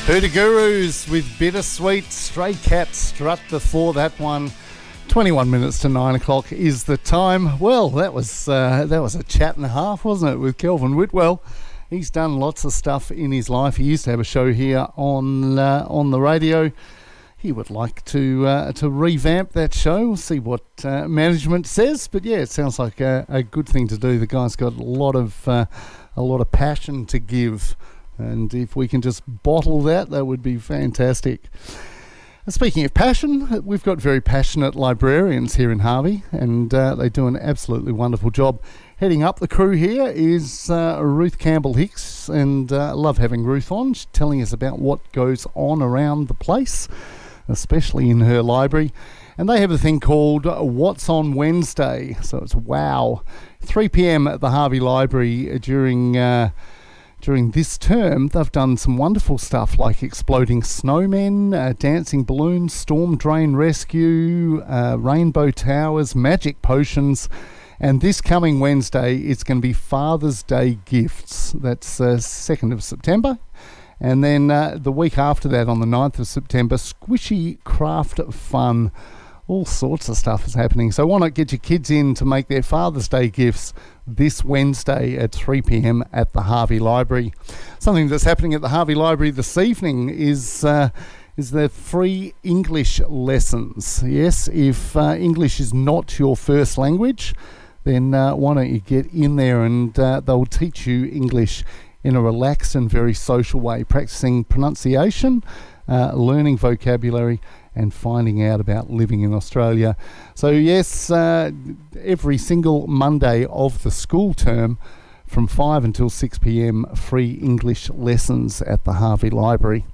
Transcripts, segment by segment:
Hoodoo Gurus with Bittersweet, Stray Cat Strut before that one. 21 minutes to 9 o'clock is the time. Well, that was a chat and a half, wasn't it, with Kelvin Whitwell. He's done lots of stuff in his life. He used to have a show here on the radio. He would like to revamp that show. We'll see what management says. But yeah, it sounds like a good thing to do. The guy's got a lot of passion to give. And if we can just bottle that would be fantastic. Speaking of passion, we've got very passionate librarians here in Harvey, and they do an absolutely wonderful job. Heading up the crew here is Ruth Campbell-Hicks, and I love having Ruth on. She's telling us about what goes on around the place, especially in her library. And they have a thing called What's on Wednesday. So it's wow. 3 p.m. at the Harvey Library during this term. They've done some wonderful stuff like exploding snowmen, dancing balloons, storm drain rescue, rainbow towers, magic potions, and this coming Wednesday it's going to be Father's Day gifts. That's 2nd of September. And then the week after that, on the 9th of September, squishy craft fun. All sorts of stuff is happening. So why not get your kids in to make their Father's Day gifts this Wednesday at 3 p.m. at the Harvey Library. Something that's happening at the Harvey Library this evening is the free English lessons. Yes, if English is not your first language, then why don't you get in there and they'll teach you English in a relaxed and very social way, practicing pronunciation, learning vocabulary, and finding out about living in Australia. So yes, every single Monday of the school term from 5 until 6 p.m, free English lessons at the Harvey Library.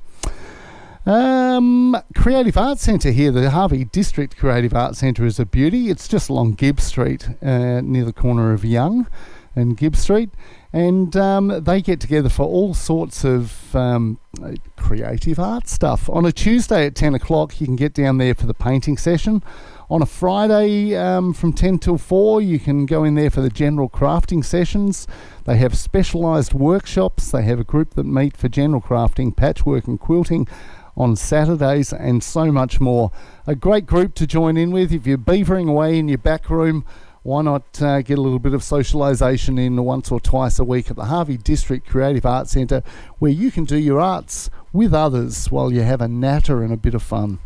Creative Arts Centre here, the Harvey District Creative Arts Centre is a beauty. It's just along Gibbs Street, near the corner of Young and Gibbs Street. And they get together for all sorts of creative art stuff. On a Tuesday at 10 o'clock, you can get down there for the painting session. On a Friday from 10 till 4, you can go in there for the general crafting sessions. They have specialised workshops. They have a group that meet for general crafting, patchwork and quilting on Saturdays, and so much more. A great group to join in with. If you're beavering away in your back room, why not get a little bit of socialisation in once or twice a week at the Harvey District Creative Arts Centre, where you can do your arts with others while you have a natter and a bit of fun.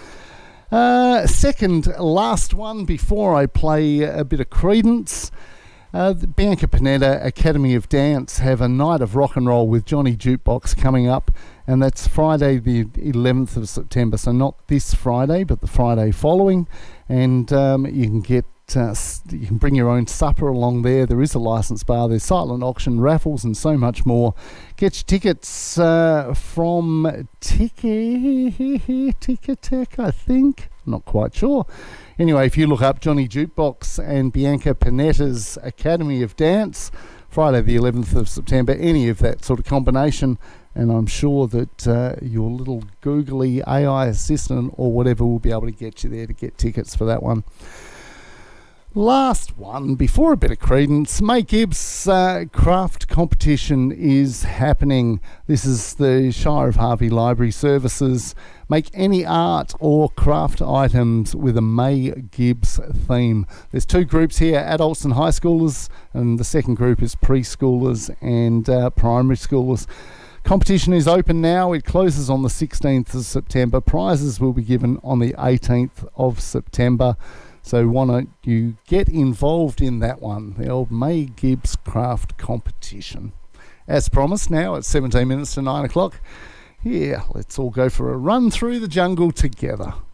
Second last one before I play a bit of Credence. The Bianca Panetta Academy of Dance have a night of rock and roll with Johnny Jukebox coming up, and that's Friday the 11th of September. So not this Friday, but the Friday following. And you can bring your own supper along there. There is a licence bar. There's silent auction, raffles, and so much more. Get your tickets from Ticketek, I think. I'm not quite sure. Anyway, if you look up Johnny Jukebox and Bianca Panetta's Academy of Dance, Friday the 11th of September, any of that sort of combination, and I'm sure that your little googly AI assistant or whatever will be able to get you there to get tickets for that one. Last one, before a bit of Credence, May Gibbs craft competition is happening. This is the Shire of Harvey Library Services. Make any art or craft items with a May Gibbs theme. There's two groups here, adults and high schoolers, and the second group is preschoolers and primary schoolers. Competition is open now. It closes on the 16th of September. Prizes will be given on the 18th of September. So why don't you get involved in that one, the old May Gibbs craft competition. As promised, now it's 17 minutes to 9 o'clock. Yeah, let's all go for a run through the jungle together.